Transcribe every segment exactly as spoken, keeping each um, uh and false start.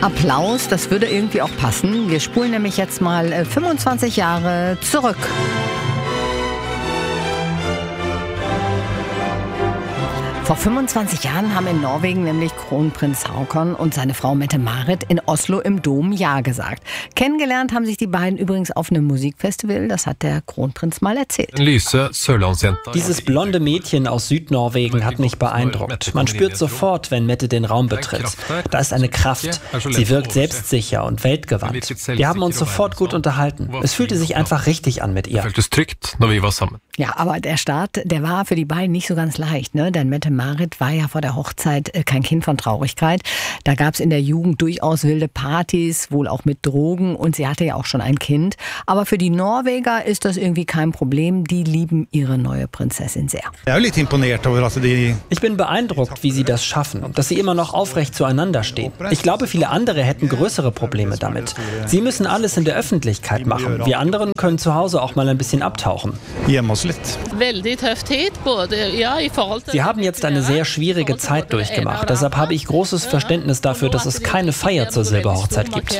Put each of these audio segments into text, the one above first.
Applaus, das würde irgendwie auch passen. Wir spulen nämlich jetzt mal fünfundzwanzig Jahre zurück. Vor fünfundzwanzig Jahren haben in Norwegen nämlich Kronprinz Haakon und seine Frau Mette-Marit in Oslo im Dom Ja gesagt. Kennengelernt haben sich die beiden übrigens auf einem Musikfestival, das hat der Kronprinz mal erzählt. Dieses blonde Mädchen aus Südnorwegen hat mich beeindruckt. Man spürt sofort, wenn Mette den Raum betritt. Da ist eine Kraft. Sie wirkt selbstsicher und weltgewandt. Wir haben uns sofort gut unterhalten. Es fühlte sich einfach richtig an mit ihr. Ja, aber der Start, der war für die beiden nicht so ganz leicht, ne? Denn Mette-Marit war ja vor der Hochzeit kein Kind von Traurigkeit. Da gab es in der Jugend durchaus wilde Partys, wohl auch mit Drogen, und sie hatte ja auch schon ein Kind. Aber für die Norweger ist das irgendwie kein Problem. Die lieben ihre neue Prinzessin sehr. Ich bin beeindruckt, wie sie das schaffen, dass sie immer noch aufrecht zueinander stehen. Ich glaube, viele andere hätten größere Probleme damit. Sie müssen alles in der Öffentlichkeit machen. Wir anderen können zu Hause auch mal ein bisschen abtauchen. Sie haben jetzt eine sehr schwierige Zeit durchgemacht. Deshalb habe ich großes Verständnis dafür, dass es keine Feier zur Silberhochzeit gibt.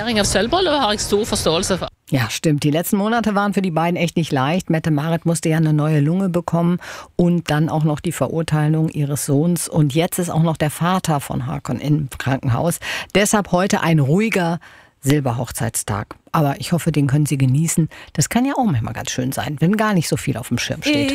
Ja, stimmt. Die letzten Monate waren für die beiden echt nicht leicht. Mette-Marit musste ja eine neue Lunge bekommen und dann auch noch die Verurteilung ihres Sohns. Und jetzt ist auch noch der Vater von Haakon im Krankenhaus. Deshalb heute ein ruhiger Silberhochzeitstag. Aber ich hoffe, den können Sie genießen. Das kann ja auch manchmal ganz schön sein, wenn gar nicht so viel auf dem Schirm steht.